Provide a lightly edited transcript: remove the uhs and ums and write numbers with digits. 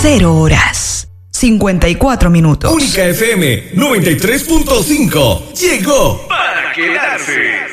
0 horas 54 minutos. Única FM 93.5 llegó para quedarse.